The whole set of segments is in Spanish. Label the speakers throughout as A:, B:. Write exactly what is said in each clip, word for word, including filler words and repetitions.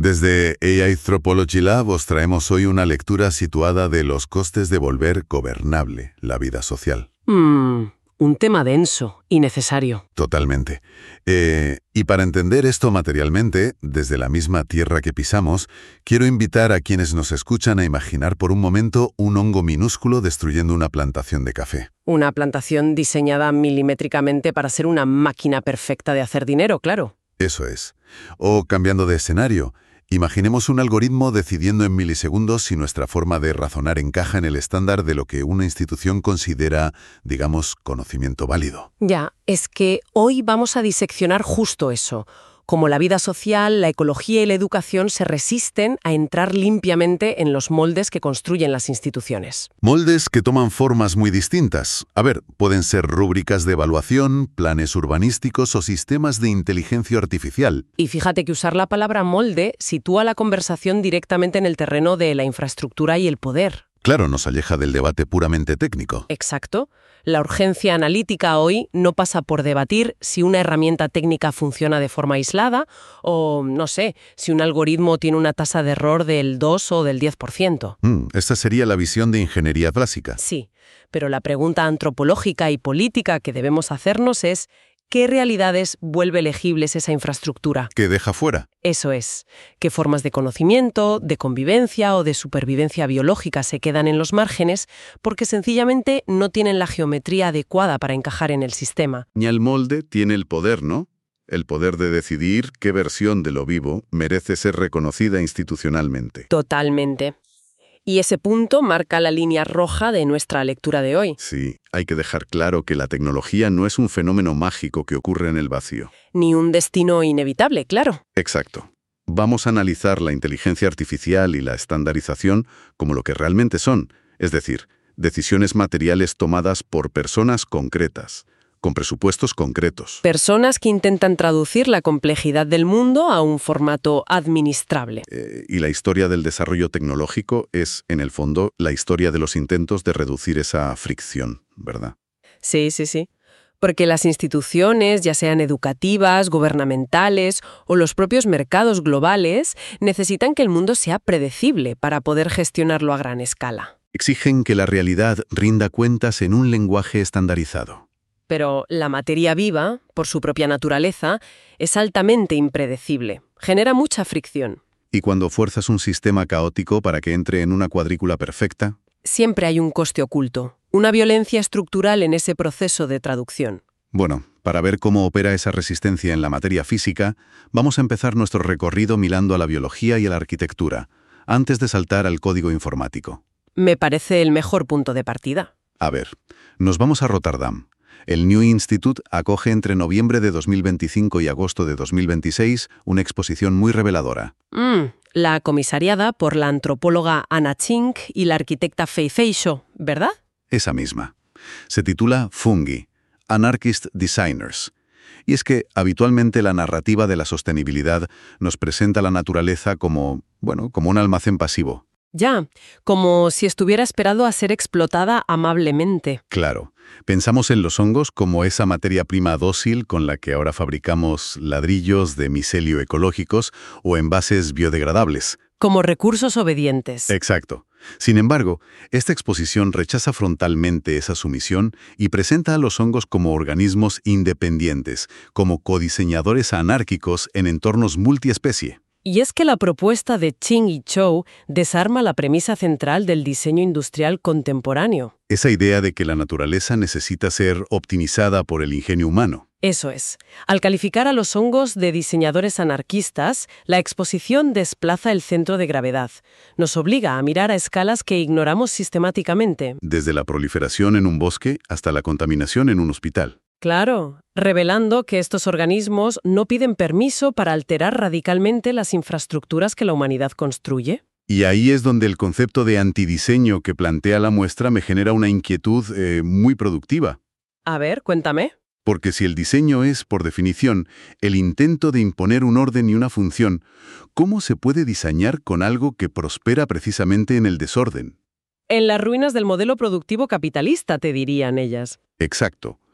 A: Desde A I Anthropology Lab os traemos hoy una lectura situada de los costes de volver gobernable la vida social.
B: Mmm, un tema denso y necesario.
A: Totalmente. Eh, y para entender esto materialmente, desde la misma tierra que pisamos, quiero invitar a quienes nos escuchan a imaginar por un momento un hongo minúsculo destruyendo una plantación de café.
B: Una plantación diseñada milimétricamente para ser una máquina perfecta de hacer dinero, claro.
A: Eso es. O cambiando de escenario, imaginemos un algoritmo decidiendo en milisegundos si nuestra forma de razonar encaja en el estándar de lo que una institución considera, digamos, conocimiento válido.
B: Ya, es que hoy vamos a diseccionar justo eso. Cómo la vida social, la ecología y la educación se resisten a entrar limpiamente en los moldes que construyen las instituciones.
A: Moldes que toman formas muy distintas. A ver, pueden ser rúbricas de evaluación, planes urbanísticos o sistemas de inteligencia artificial.
B: Y fíjate que usar la palabra molde sitúa la conversación directamente en el terreno de la infraestructura y el poder.
A: Claro, nos aleja del debate puramente técnico.
B: Exacto. La urgencia analítica hoy no pasa por debatir si una herramienta técnica funciona de forma aislada o, no sé, si un algoritmo tiene una tasa de error del dos o del diez por ciento.
A: Mm, esta sería la visión de ingeniería clásica.
B: Sí, pero la pregunta antropológica y política que debemos hacernos es ¿qué realidades vuelve legibles esa infraestructura?
A: ¿Qué deja fuera?
B: Eso es. ¿Qué formas de conocimiento, de convivencia o de supervivencia biológica se quedan en los márgenes porque sencillamente no tienen la geometría adecuada para encajar en el sistema?
A: Y el molde tiene el poder, ¿no? El poder de decidir qué versión de lo vivo merece ser reconocida institucionalmente.
B: Totalmente. Y ese punto marca la línea roja de nuestra lectura de hoy.
A: Sí, hay que dejar claro que la tecnología no es un fenómeno mágico que ocurre en el vacío.
B: Ni un destino inevitable, claro.
A: Exacto. Vamos a analizar la inteligencia artificial y la estandarización como lo que realmente son, es decir, decisiones materiales tomadas por personas concretas, con presupuestos concretos.
B: Personas que intentan traducir la complejidad del mundo a un formato administrable.
A: Eh, y la historia del desarrollo tecnológico es, en el fondo, la historia de los intentos de reducir esa fricción, ¿verdad?
B: Sí, sí, sí. Porque las instituciones, ya sean educativas, gubernamentales o los propios mercados globales, necesitan que el mundo sea predecible para poder gestionarlo a gran escala.
A: Exigen que la realidad rinda cuentas en un lenguaje estandarizado.
B: Pero la materia viva, por su propia naturaleza, es altamente impredecible. Genera mucha fricción.
A: ¿Y cuando fuerzas un sistema caótico para que entre en una cuadrícula perfecta?
B: Siempre hay un coste oculto, una violencia estructural en ese proceso de traducción.
A: Bueno, para ver cómo opera esa resistencia en la materia física, vamos a empezar nuestro recorrido mirando a la biología y a la arquitectura, antes de saltar al código informático.
B: Me parece el mejor punto de partida.
A: A ver, nos vamos a Rotterdam. El New Institute acoge entre noviembre de dos mil veinticinco y agosto de dos mil veintiséis una exposición muy reveladora.
B: Mm, la comisariada por la antropóloga Anna Chink y la arquitecta Fei Feixo, ¿verdad?
A: Esa misma. Se titula Fungi, Anarchist Designers. Y es que habitualmente la narrativa de la sostenibilidad nos presenta la naturaleza como, bueno, como un almacén pasivo.
B: Ya, como si estuviera esperado a ser explotada amablemente.
A: Claro. Pensamos en los hongos como esa materia prima dócil con la que ahora fabricamos ladrillos de micelio ecológicos o envases biodegradables.
B: Como recursos obedientes.
A: Exacto. Sin embargo, esta exposición rechaza frontalmente esa sumisión y presenta a los hongos como organismos independientes, como codiseñadores anárquicos en entornos multiespecie.
B: Y es que la propuesta de Ching y Chou desarma la premisa central del diseño industrial contemporáneo.
A: Esa idea de que la naturaleza necesita ser optimizada por el ingenio humano.
B: Eso es. Al calificar a los hongos de diseñadores anarquistas, la exposición desplaza el centro de gravedad. Nos obliga a mirar a escalas que ignoramos sistemáticamente.
A: Desde la proliferación en un bosque hasta la contaminación en un hospital.
B: Claro, revelando que estos organismos no piden permiso para alterar radicalmente las infraestructuras que la humanidad construye.
A: Y ahí es donde el concepto de antidiseño que plantea la muestra me genera una inquietud eh, muy productiva.
B: A ver, cuéntame.
A: Porque si el diseño es, por definición, el intento de imponer un orden y una función, ¿cómo se puede diseñar con algo que prospera precisamente en el desorden?
B: En las ruinas del modelo productivo capitalista, te dirían ellas.
A: Exacto.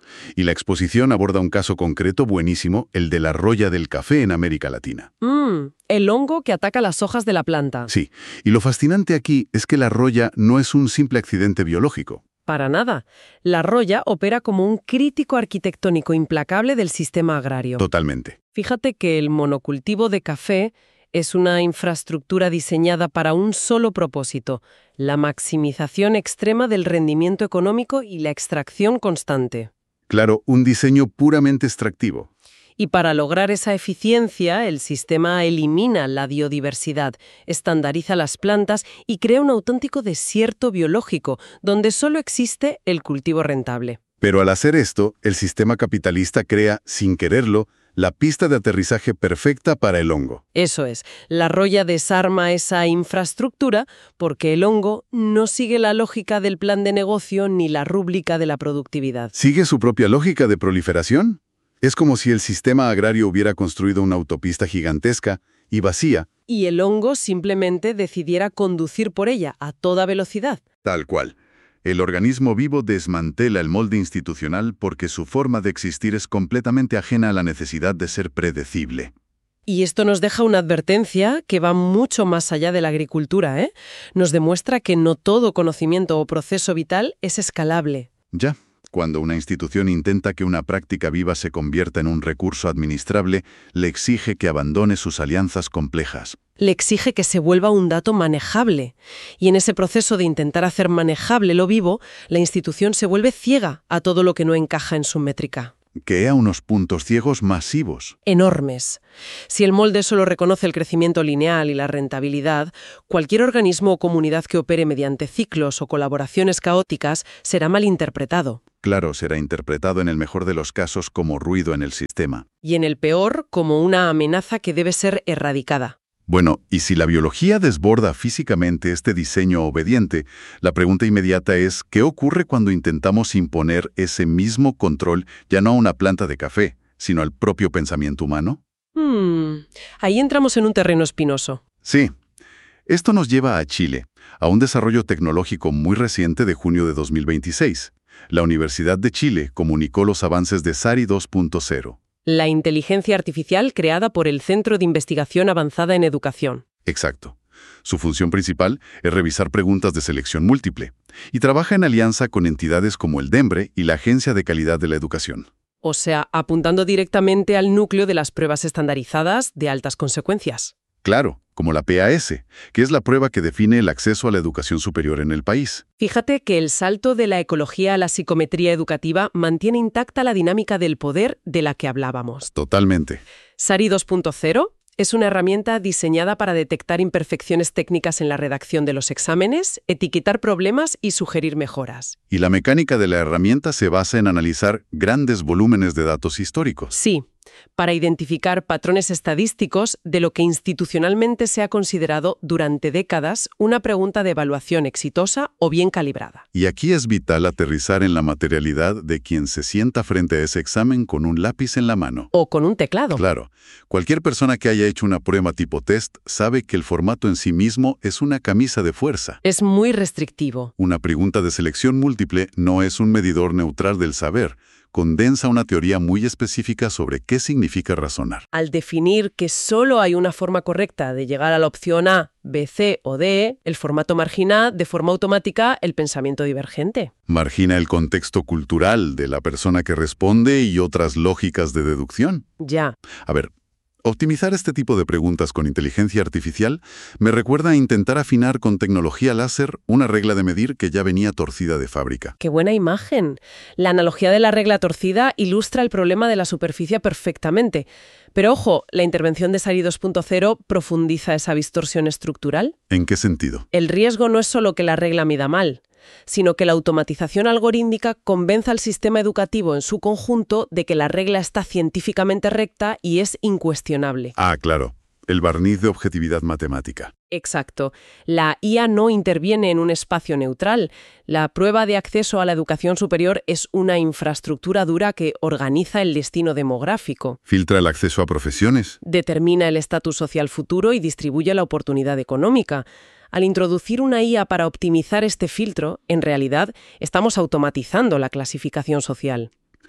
A: Y la exposición aborda un caso concreto buenísimo, el de la roya del café en América Latina.
B: Mm, el hongo que ataca las hojas de la planta.
A: Sí, y lo fascinante aquí es que la roya no es un simple accidente biológico.
B: Para nada. La roya opera como un crítico arquitectónico implacable del sistema agrario.
A: Totalmente.
B: Fíjate que el monocultivo de café es una infraestructura diseñada para un solo propósito, la maximización extrema del rendimiento económico y la extracción constante.
A: Claro, un diseño puramente extractivo.
B: Y para lograr esa eficiencia, el sistema elimina la biodiversidad, estandariza las plantas y crea un auténtico desierto biológico, donde solo existe el cultivo rentable.
A: Pero al hacer esto, el sistema capitalista crea, sin quererlo, la pista de aterrizaje perfecta para el hongo.
B: Eso es, la roya desarma esa infraestructura porque el hongo no sigue la lógica del plan de negocio ni la rúbrica de la productividad.
A: ¿Sigue su propia lógica de proliferación? Es como si el sistema agrario hubiera construido una autopista gigantesca y vacía.
B: Y el hongo simplemente decidiera conducir por ella a toda velocidad.
A: Tal cual. El organismo vivo desmantela el molde institucional porque su forma de existir es completamente ajena a la necesidad de ser predecible.
B: Y esto nos deja una advertencia que va mucho más allá de la agricultura, ¿eh? Nos demuestra que no todo conocimiento o proceso vital es escalable.
A: Ya. Cuando una institución intenta que una práctica viva se convierta en un recurso administrable, le exige que abandone sus alianzas complejas.
B: Le exige que se vuelva un dato manejable. Y en ese proceso de intentar hacer manejable lo vivo, la institución se vuelve ciega a todo lo que no encaja en su métrica.
A: Crea unos puntos ciegos masivos.
B: Enormes. Si el molde solo reconoce el crecimiento lineal y la rentabilidad, cualquier organismo o comunidad que opere mediante ciclos o colaboraciones caóticas será malinterpretado.
A: Claro, será interpretado en el mejor de los casos como ruido en el sistema.
B: Y en el peor, como una amenaza que debe ser erradicada.
A: Bueno, y si la biología desborda físicamente este diseño obediente, la pregunta inmediata es, ¿qué ocurre cuando intentamos imponer ese mismo control ya no a una planta de café, sino al propio pensamiento humano?
B: Hmm, ahí entramos en un terreno espinoso.
A: Sí. Esto nos lleva a Chile, a un desarrollo tecnológico muy reciente de junio de dos mil veintiséis. La Universidad de Chile comunicó los avances de SARI dos punto cero.
B: La inteligencia artificial creada por el Centro de Investigación Avanzada en Educación.
A: Exacto. Su función principal es revisar preguntas de selección múltiple y trabaja en alianza con entidades como el DEMBRE y la Agencia de Calidad de la Educación.
B: O sea, apuntando directamente al núcleo de las pruebas estandarizadas de altas consecuencias.
A: Claro, como la P A S, que es la prueba que define el acceso a la educación superior en el país.
B: Fíjate que el salto de la ecología a la psicometría educativa mantiene intacta la dinámica del poder de la que hablábamos.
A: Totalmente.
B: SARI dos punto cero es una herramienta diseñada para detectar imperfecciones técnicas en la redacción de los exámenes, etiquetar problemas y sugerir mejoras.
A: Y la mecánica de la herramienta se basa en analizar grandes volúmenes de datos históricos.
B: Sí, para identificar patrones estadísticos de lo que institucionalmente se ha considerado durante décadas una pregunta de evaluación exitosa o bien calibrada.
A: Y aquí es vital aterrizar en la materialidad de quien se sienta frente a ese examen con un lápiz en la mano.
B: O con un teclado.
A: Claro. Cualquier persona que haya hecho una prueba tipo test sabe que el formato en sí mismo es una camisa de fuerza.
B: Es muy restrictivo.
A: Una pregunta de selección múltiple no es un medidor neutral del saber. Condensa una teoría muy específica sobre qué significa razonar.
B: Al definir que solo hay una forma correcta de llegar a la opción A, B, C o D, el formato margina de forma automática el pensamiento divergente.
A: Margina el contexto cultural de la persona que responde y otras lógicas de deducción.
B: Ya.
A: A ver, optimizar este tipo de preguntas con inteligencia artificial me recuerda a intentar afinar con tecnología láser una regla de medir que ya venía torcida de fábrica.
B: ¡Qué buena imagen! La analogía de la regla torcida ilustra el problema de la superficie perfectamente. Pero ojo, la intervención de SARI dos punto cero profundiza esa distorsión estructural.
A: ¿En qué sentido?
B: El riesgo no es solo que la regla mida mal, sino que la automatización algorítmica convenza al sistema educativo en su conjunto de que la regla está científicamente recta y es incuestionable.
A: Ah, claro. El barniz de objetividad matemática.
B: Exacto. La I A no interviene en un espacio neutral. La prueba de acceso a la educación superior es una infraestructura dura que organiza el destino demográfico.
A: Filtra el acceso a profesiones.
B: Determina el estatus social futuro y distribuye la oportunidad económica. Al introducir una I A para optimizar este filtro, en realidad estamos automatizando la clasificación social.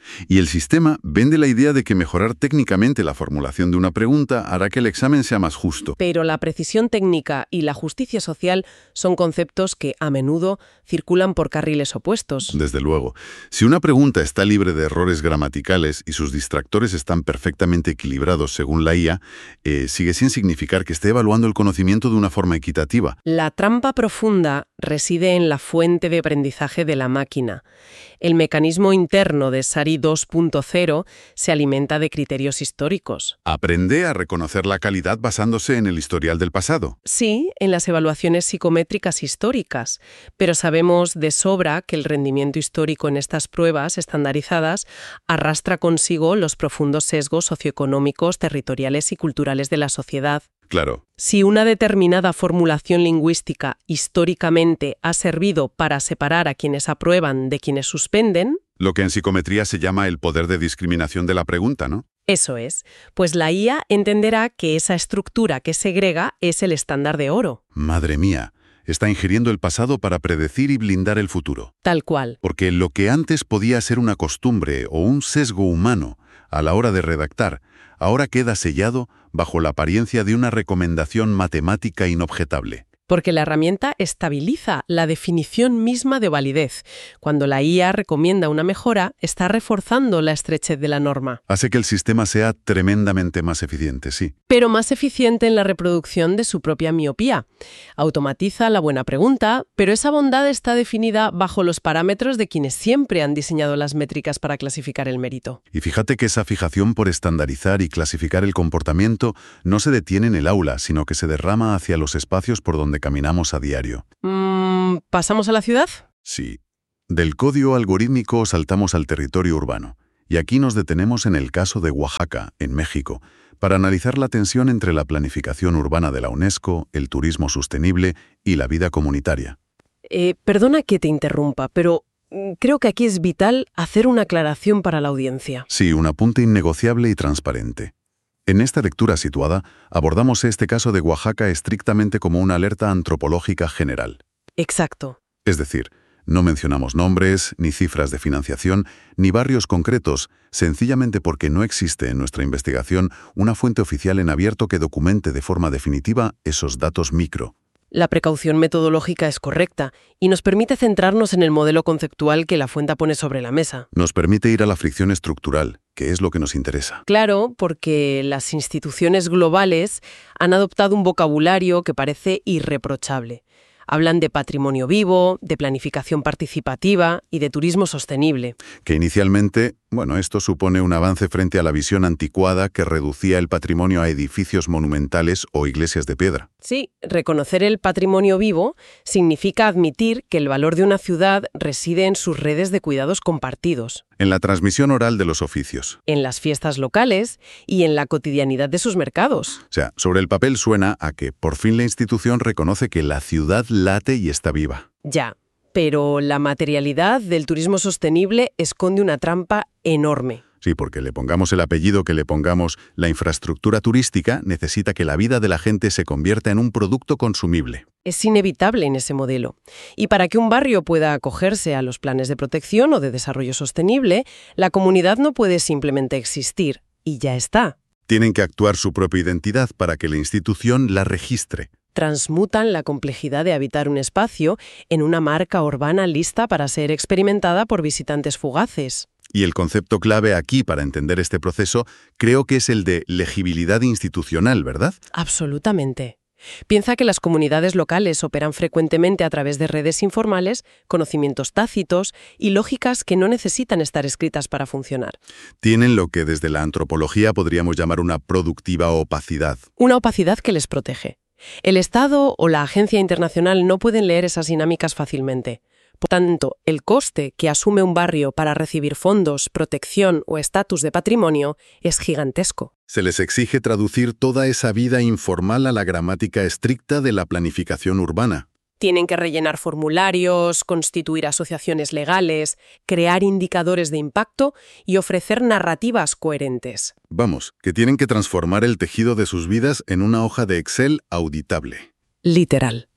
A: Y el sistema vende la idea de que mejorar técnicamente la formulación de una pregunta hará que el examen sea más justo.
B: Pero la precisión técnica y la justicia social son conceptos que, a menudo, circulan por carriles opuestos.
A: Desde luego. Si una pregunta está libre de errores gramaticales y sus distractores están perfectamente equilibrados según la I A, eh, sigue sin significar que esté evaluando el conocimiento de una forma equitativa.
B: La trampa profunda reside en la fuente de aprendizaje de la máquina. El mecanismo interno de SARI dos punto cero se alimenta de criterios históricos.
A: Aprende a reconocer la calidad basándose en el historial del pasado.
B: Sí, en las evaluaciones psicométricas históricas, pero sabemos de sobra que el rendimiento histórico en estas pruebas estandarizadas arrastra consigo los profundos sesgos socioeconómicos, territoriales y culturales de la sociedad.
A: Claro.
B: Si una determinada formulación lingüística históricamente ha servido para separar a quienes aprueban de quienes suspenden,
A: Lo que en psicometría se llama el poder de discriminación de la pregunta, ¿no?
B: eso es, pues la I A entenderá que esa estructura que segrega es el estándar de oro.
A: Madre mía, está ingiriendo el pasado para predecir y blindar el futuro.
B: Tal cual.
A: Porque lo que antes podía ser una costumbre o un sesgo humano a la hora de redactar, ahora queda sellado bajo la apariencia de una recomendación matemática inobjetable.
B: Porque la herramienta estabiliza la definición misma de validez. Cuando la I A recomienda una mejora, está reforzando la estrechez de la norma.
A: Hace que el sistema sea tremendamente más eficiente, sí.
B: Pero más eficiente en la reproducción de su propia miopía. Automatiza la buena pregunta, pero esa bondad está definida bajo los parámetros de quienes siempre han diseñado las métricas para clasificar el mérito.
A: Y fíjate que esa fijación por estandarizar y clasificar el comportamiento no se detiene en el aula, sino que se derrama hacia los espacios por donde caminamos a diario.
B: Mm, ¿Pasamos a la ciudad?
A: Sí. Del código algorítmico saltamos al territorio urbano. Y aquí nos detenemos en el caso de Oaxaca, en México, para analizar la tensión entre la planificación urbana de la UNESCO, el turismo sostenible y la vida comunitaria.
B: Eh, perdona que te interrumpa, pero mm, creo que aquí es vital hacer una aclaración para la audiencia.
A: Sí, un apunte innegociable y transparente. En esta lectura situada, abordamos este caso de Oaxaca estrictamente como una alerta antropológica general.
B: Exacto.
A: Es decir, no mencionamos nombres, ni cifras de financiación, ni barrios concretos, sencillamente porque no existe en nuestra investigación una fuente oficial en abierto que documente de forma definitiva esos datos micro.
B: La precaución metodológica es correcta y nos permite centrarnos en el modelo conceptual que la fuente pone sobre la mesa.
A: Nos permite ir a la fricción estructural, que es lo que nos interesa.
B: Claro, porque las instituciones globales han adoptado un vocabulario que parece irreprochable. Hablan de patrimonio vivo, de planificación participativa y de turismo sostenible.
A: Que inicialmente, bueno, esto supone un avance frente a la visión anticuada que reducía el patrimonio a edificios monumentales o iglesias de piedra.
B: Sí, reconocer el patrimonio vivo significa admitir que el valor de una ciudad reside en sus redes de cuidados compartidos,
A: En la transmisión oral de los oficios.
B: en las fiestas locales y en la cotidianidad de sus mercados.
A: O sea, sobre el papel suena a que por fin la institución reconoce que la ciudad late y está viva.
B: Ya, pero la materialidad del turismo sostenible esconde una trampa enorme.
A: Sí, porque le pongamos el apellido que le pongamos, la infraestructura turística necesita que la vida de la gente se convierta en un producto consumible.
B: Es inevitable en ese modelo. Y para que un barrio pueda acogerse a los planes de protección o de desarrollo sostenible, la comunidad no puede simplemente existir, y ya está.
A: Tienen que actuar su propia identidad para que la institución la registre.
B: Transmutan la complejidad de habitar un espacio en una marca urbana lista para ser experimentada por visitantes fugaces.
A: Y el concepto clave aquí para entender este proceso creo que es el de legibilidad institucional, ¿verdad?
B: Absolutamente. Piensa que las comunidades locales operan frecuentemente a través de redes informales, conocimientos tácitos y lógicas que no necesitan estar escritas para funcionar.
A: Tienen lo que desde la antropología podríamos llamar una productiva opacidad.
B: Una opacidad que les protege. El Estado o la agencia internacional no pueden leer esas dinámicas fácilmente. Por tanto, el coste que asume un barrio para recibir fondos, protección o estatus de patrimonio es gigantesco.
A: Se les exige traducir toda esa vida informal a la gramática estricta de la planificación urbana.
B: Tienen que rellenar formularios, constituir asociaciones legales, crear indicadores de impacto y ofrecer narrativas coherentes.
A: Vamos, que tienen que transformar el tejido de sus vidas en una hoja de Excel auditable.
B: Literal.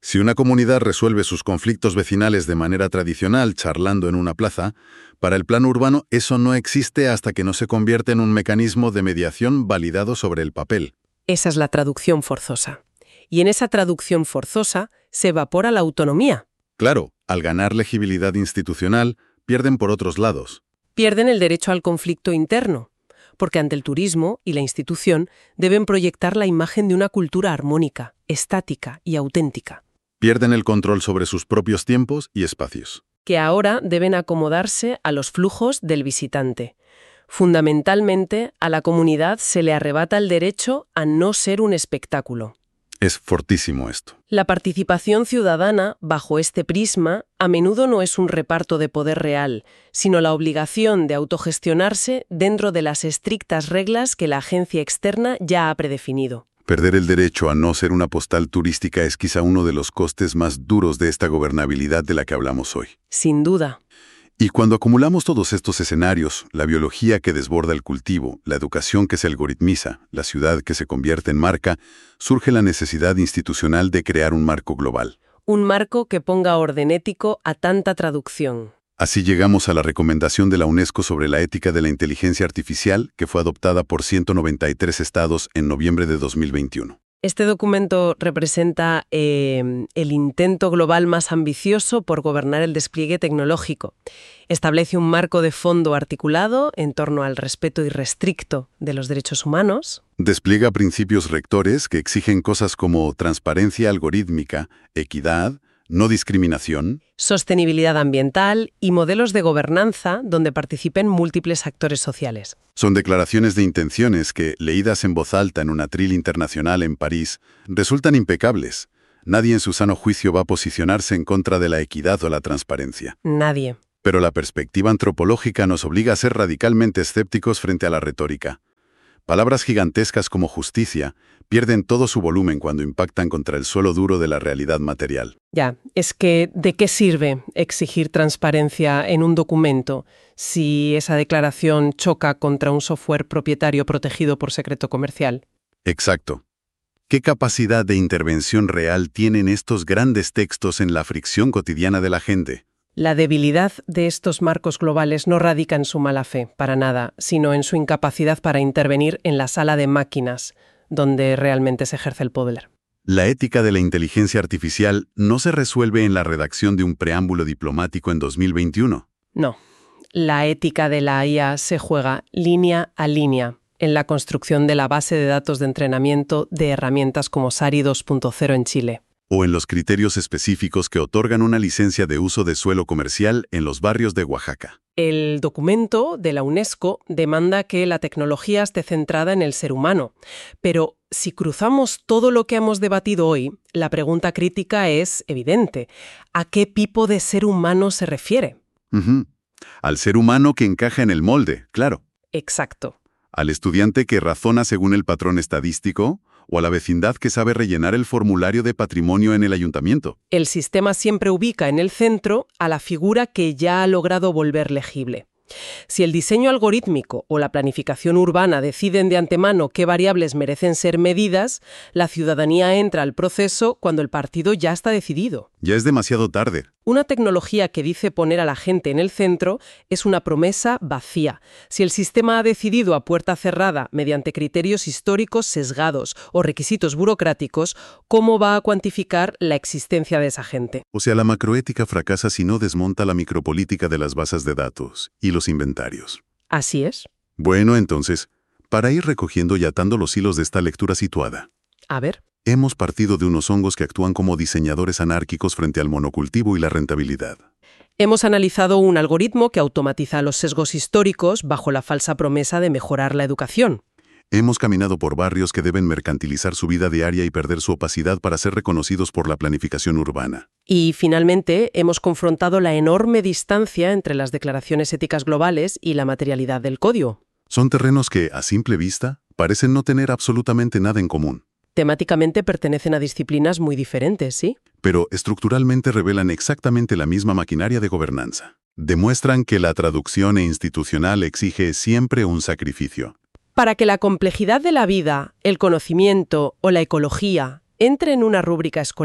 A: Si una comunidad resuelve sus conflictos vecinales de manera tradicional, charlando en una plaza, para el plano urbano eso no existe hasta que no se convierte en un mecanismo de mediación validado sobre el papel.
B: Esa es la traducción forzosa. Y en esa traducción forzosa se evapora la autonomía.
A: Claro, al ganar legibilidad institucional, pierden por otros lados.
B: Pierden el derecho al conflicto interno, porque ante el turismo y la institución deben proyectar la imagen de una cultura armónica, estática y auténtica.
A: Pierden el control sobre sus propios tiempos y espacios.
B: Que ahora deben acomodarse a los flujos del visitante. Fundamentalmente, a la comunidad se le arrebata el derecho a no ser un espectáculo.
A: Es fortísimo esto.
B: La participación ciudadana, bajo este prisma, a menudo no es un reparto de poder real, sino la obligación de autogestionarse dentro de las estrictas reglas que la agencia externa ya ha predefinido.
A: Perder el derecho a no ser una postal turística es quizá uno de los costes más duros de esta gobernabilidad de la que hablamos hoy.
B: Sin duda.
A: Y cuando acumulamos todos estos escenarios, la biología que desborda el cultivo, la educación que se algoritmiza, la ciudad que se convierte en marca, surge la necesidad institucional de crear un marco global.
B: Un marco que ponga orden ético a tanta traducción.
A: Así llegamos a la recomendación de la UNESCO sobre la ética de la inteligencia artificial, que fue adoptada por ciento noventa y tres estados en noviembre de dos mil veintiuno.
B: Este documento representa eh, el intento global más ambicioso por gobernar el despliegue tecnológico. Establece un marco de fondo articulado en torno al respeto irrestricto de los derechos humanos.
A: Despliega principios rectores que exigen cosas como transparencia algorítmica, equidad, no discriminación,
B: sostenibilidad ambiental y modelos de gobernanza donde participen múltiples actores sociales.
A: Son declaraciones de intenciones que, leídas en voz alta en un atril internacional en París, resultan impecables. Nadie en su sano juicio va a posicionarse en contra de la equidad o la transparencia.
B: Nadie.
A: Pero la perspectiva antropológica nos obliga a ser radicalmente escépticos frente a la retórica. Palabras gigantescas como justicia pierden todo su volumen cuando impactan contra el suelo duro de la realidad material.
B: Ya, es que ¿de qué sirve exigir transparencia en un documento si esa declaración choca contra un software propietario protegido por secreto comercial?
A: Exacto. ¿Qué capacidad de intervención real tienen estos grandes textos en la fricción cotidiana de la gente?
B: La debilidad de estos marcos globales no radica en su mala fe, para nada, sino en su incapacidad para intervenir en la sala de máquinas, donde realmente se ejerce el poder.
A: La ética de la inteligencia artificial no se resuelve en la redacción de un preámbulo diplomático en dos mil veintiuno.
B: No. La ética de la I A se juega línea a línea en la construcción de la base de datos de entrenamiento de herramientas como SARI dos punto cero en Chile.
A: O en los criterios específicos que otorgan una licencia de uso de suelo comercial en los barrios de Oaxaca.
B: El documento de la UNESCO demanda que la tecnología esté centrada en el ser humano. Pero si cruzamos todo lo que hemos debatido hoy, la pregunta crítica es evidente. ¿A qué tipo de ser humano se refiere?
A: Uh-huh. Al ser humano que encaja en el molde, claro.
B: Exacto.
A: Al estudiante que razona según el patrón estadístico, o a la vecindad que sabe rellenar el formulario de patrimonio en el ayuntamiento.
B: El sistema siempre ubica en el centro a la figura que ya ha logrado volver legible. Si el diseño algorítmico o la planificación urbana deciden de antemano qué variables merecen ser medidas, la ciudadanía entra al proceso cuando el partido ya está decidido.
A: Ya es demasiado tarde.
B: Una tecnología que dice poner a la gente en el centro es una promesa vacía. Si el sistema ha decidido a puerta cerrada mediante criterios históricos sesgados o requisitos burocráticos, ¿cómo va a cuantificar la existencia de esa gente?
A: O sea, la macroética fracasa si no desmonta la micropolítica de las bases de datos y los inventarios.
B: Así es.
A: Bueno, entonces, para ir recogiendo y atando los hilos de esta lectura situada.
B: A ver.
A: Hemos partido de unos hongos que actúan como diseñadores anárquicos frente al monocultivo y la rentabilidad.
B: Hemos analizado un algoritmo que automatiza los sesgos históricos bajo la falsa promesa de mejorar la educación.
A: Hemos caminado por barrios que deben mercantilizar su vida diaria y perder su opacidad para ser reconocidos por la planificación urbana.
B: Y, finalmente, hemos confrontado la enorme distancia entre las declaraciones éticas globales y la materialidad del código.
A: Son terrenos que, a simple vista, parecen no tener absolutamente nada en común.
B: Temáticamente pertenecen a disciplinas muy diferentes, ¿sí?
A: Pero estructuralmente revelan exactamente la misma maquinaria de gobernanza. Demuestran que la traducción e institucional exige siempre un sacrificio.
B: Para que la complejidad de la vida, el conocimiento o la ecología entre en una rúbrica escolar,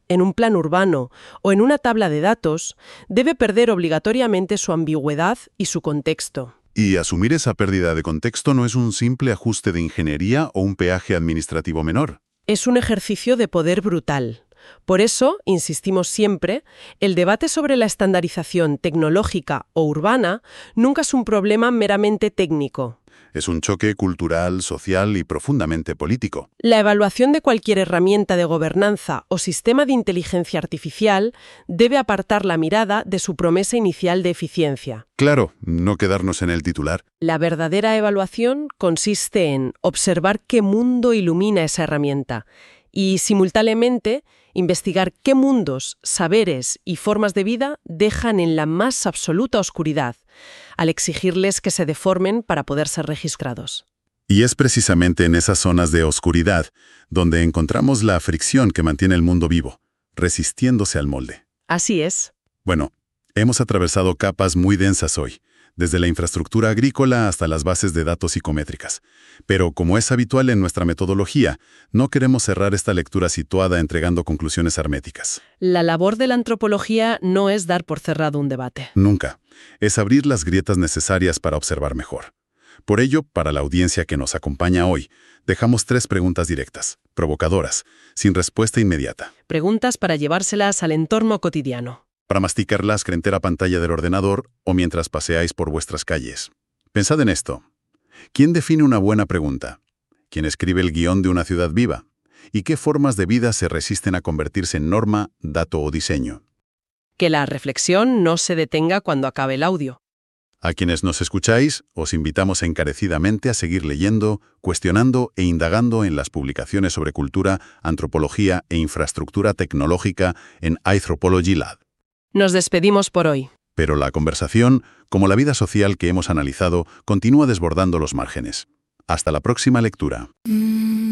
B: en un plan urbano o en una tabla de datos, debe perder obligatoriamente su ambigüedad y su contexto.
A: Y asumir esa pérdida de contexto no es un simple ajuste de ingeniería o un peaje administrativo menor.
B: Es un ejercicio de poder brutal. Por eso, insistimos siempre, el debate sobre la estandarización tecnológica o urbana nunca es un problema meramente técnico.
A: Es un choque cultural, social y profundamente político.
B: La evaluación de cualquier herramienta de gobernanza o sistema de inteligencia artificial debe apartar la mirada de su promesa inicial de eficiencia.
A: Claro, no quedarnos en el titular.
B: La verdadera evaluación consiste en observar qué mundo ilumina esa herramienta y, simultáneamente, investigar qué mundos, saberes y formas de vida dejan en la más absoluta oscuridad, al exigirles que se deformen para poder ser registrados.
A: Y es precisamente en esas zonas de oscuridad donde encontramos la fricción que mantiene el mundo vivo, resistiéndose al molde.
B: Así es.
A: Bueno, hemos atravesado capas muy densas hoy, desde la infraestructura agrícola hasta las bases de datos psicométricas. Pero, como es habitual en nuestra metodología, no queremos cerrar esta lectura situada entregando conclusiones herméticas.
B: La labor de la antropología no es dar por cerrado un debate.
A: Nunca. Es abrir las grietas necesarias para observar mejor. Por ello, para la audiencia que nos acompaña hoy, dejamos tres preguntas directas, provocadoras, sin respuesta inmediata.
B: Preguntas para llevárselas al entorno cotidiano.
A: Para masticarlas frente a la pantalla del ordenador o mientras paseáis por vuestras calles. Pensad en esto. ¿Quién define una buena pregunta? ¿Quién escribe el guión de una ciudad viva? ¿Y qué formas de vida se resisten a convertirse en norma, dato o diseño?
B: Que la reflexión no se detenga cuando acabe el audio.
A: A quienes nos escucháis, os invitamos encarecidamente a seguir leyendo, cuestionando e indagando en las publicaciones sobre cultura, antropología e infraestructura tecnológica en iAnthropology Lab.
B: Nos despedimos por hoy.
A: Pero la conversación, como la vida social que hemos analizado, continúa desbordando los márgenes. Hasta la próxima lectura.